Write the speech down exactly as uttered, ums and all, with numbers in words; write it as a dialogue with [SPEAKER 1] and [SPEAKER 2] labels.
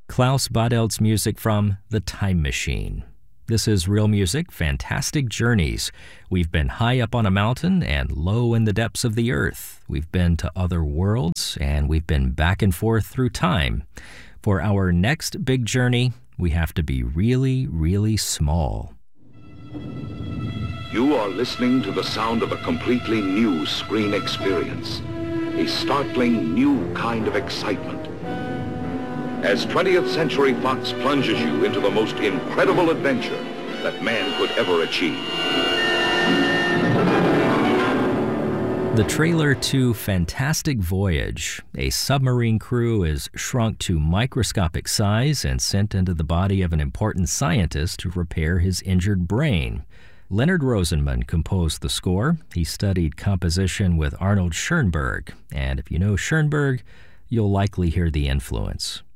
[SPEAKER 1] Klaus Badelt's music from The Time Machine. This is Real Music, Fantastic Journeys. We've been high up on a mountain and low in the depths of the earth. We've been to other worlds, and we've been back and forth through time. For our next big journey, we have to be really, really small.
[SPEAKER 2] You are listening to the sound of a completely new screen experience. A startling new kind of excitement. As twentieth Century Fox plunges you into the most incredible adventure that man could ever achieve.
[SPEAKER 1] The trailer to Fantastic Voyage. A submarine crew is shrunk to microscopic size and sent into the body of an important scientist to repair his injured brain. Leonard Rosenman composed the score. He studied composition with Arnold Schoenberg, and if you know Schoenberg, you'll likely hear the influence.